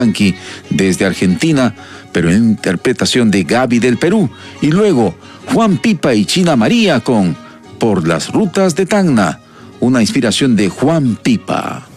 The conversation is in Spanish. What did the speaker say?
Yankee desde Argentina, pero en interpretación de Gaby del Perú. Y luego Juan Pipa y China María con Por las rutas de Tacna, una inspiración de Juan Pipa.